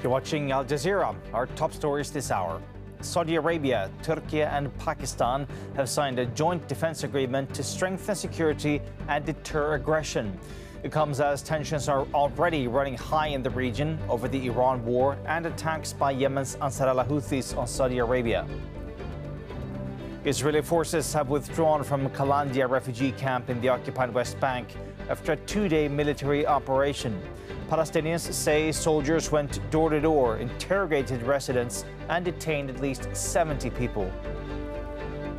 You're watching Al Jazeera. Our top stories this hour. Saudi Arabia, Turkey and Pakistan have signed a joint defense agreement to strengthen security and deter aggression. It comes as tensions are already running high in the region over the Iran war and attacks by Yemen's Ansar al-Houthis on Saudi Arabia. Israeli forces have withdrawn from Kalandia refugee camp in the occupied West Bank after a two-day military operation. Palestinians say soldiers went door to door, interrogated residents, and detained at least 70 people.